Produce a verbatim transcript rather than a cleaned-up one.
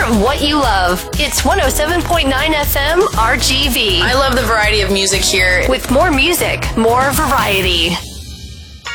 of what you love. It's one oh seven point nine F M R G V. I love the variety of music here. With more music, more variety.